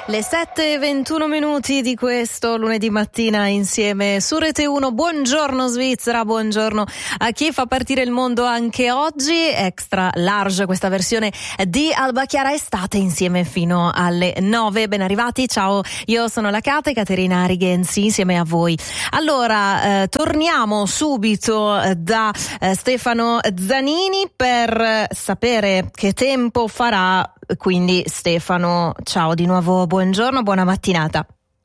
Le 7:21 di questo lunedì mattina insieme su Rete 1. Buongiorno Svizzera, buongiorno a chi fa partire il mondo anche oggi. Extra large questa versione di Alba Chiara Estate insieme fino alle 9. Ben arrivati, ciao, io sono la Caterina Righenzi insieme a voi. Allora, torniamo subito da Stefano Zanini per sapere che tempo farà. Quindi Stefano, ciao di nuovo, buongiorno, buona mattinata.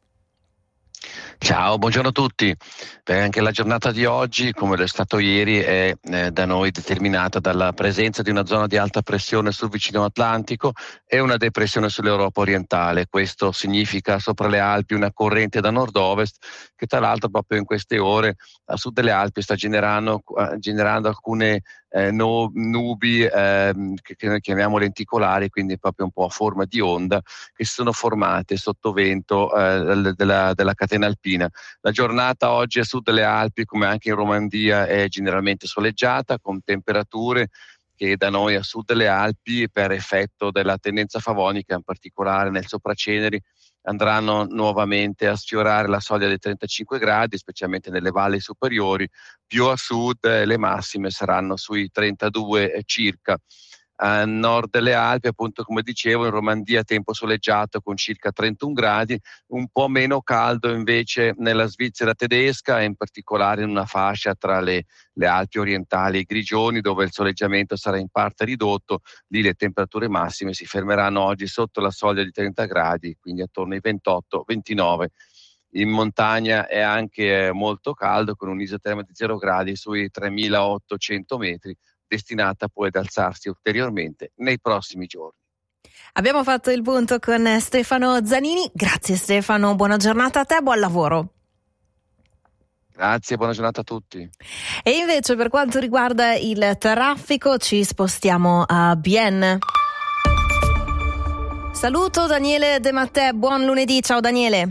Ciao, buongiorno a tutti. Anche la giornata di oggi, come lo è stato ieri, è da noi determinata dalla presenza di una zona di alta pressione sul vicino Atlantico e una depressione sull'Europa orientale. Questo significa sopra le Alpi una corrente da nord-ovest che tra l'altro proprio in queste ore a sud delle Alpi sta generando alcune nubi che noi chiamiamo lenticolari, quindi proprio un po' a forma di onda, che si sono formate sotto vento della catena alpina. La giornata oggi a sud delle Alpi, come anche in Romandia, è generalmente soleggiata, con temperature che da noi a sud delle Alpi, per effetto della tendenza favonica, in particolare nel Sopraceneri, andranno nuovamente a sfiorare la soglia dei 35 gradi, specialmente nelle valli superiori. Più a sud le massime saranno sui 32 circa. A nord delle Alpi, appunto, come dicevo, in Romandia tempo soleggiato con circa 31 gradi, un po' meno caldo invece nella Svizzera tedesca, e in particolare in una fascia tra le Alpi orientali e i Grigioni, dove il soleggiamento sarà in parte ridotto. Lì le temperature massime si fermeranno oggi sotto la soglia di 30 gradi, quindi attorno ai 28-29. In montagna è anche molto caldo, con un'isoterma di 0 gradi sui 3.800 metri, destinata poi ad alzarsi ulteriormente nei prossimi giorni. Abbiamo fatto il punto con Stefano Zanini. Grazie Stefano, buona giornata a te, buon lavoro. Grazie, buona giornata a tutti. E invece per quanto riguarda il traffico ci spostiamo a Bienne. Saluto Daniele De Mattè, buon lunedì, ciao Daniele.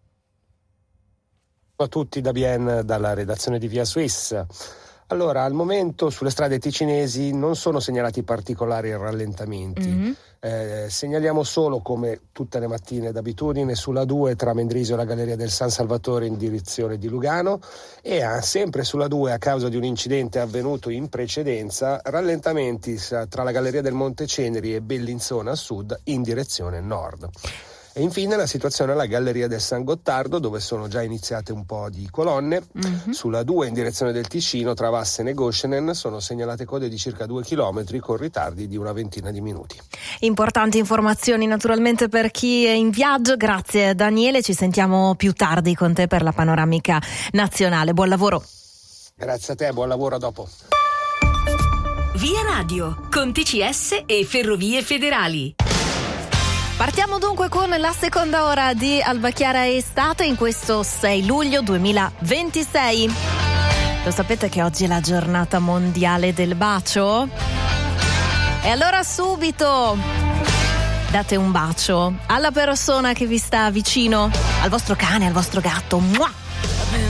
Ciao a tutti da Bienne, dalla redazione di Via Suisse. Allora, al momento sulle strade ticinesi non sono segnalati particolari rallentamenti. Segnaliamo solo, come tutte le mattine d'abitudine, sulla 2 tra Mendrisio e la Galleria del San Salvatore in direzione di Lugano, e sempre sulla 2, a causa di un incidente avvenuto in precedenza, rallentamenti tra la Galleria del Monte Ceneri e Bellinzona a sud in direzione nord. E infine la situazione alla Galleria del San Gottardo, dove sono già iniziate un po' di colonne. Sulla 2 in direzione del Ticino tra Vassen e Goschenen sono segnalate code di circa 2 chilometri con ritardi di una ventina di minuti. Importanti informazioni naturalmente per chi è in viaggio. Grazie Daniele, ci sentiamo più tardi con te per la panoramica nazionale. Buon lavoro. Grazie a te, buon lavoro, a dopo. Via Radio con TCS e Ferrovie Federali. Partiamo dunque con la seconda ora di Alba Chiara Estate in questo 6 luglio 2026. Lo sapete che oggi è la giornata mondiale del bacio? E allora subito date un bacio alla persona che vi sta vicino, al vostro cane, al vostro gatto. Mua!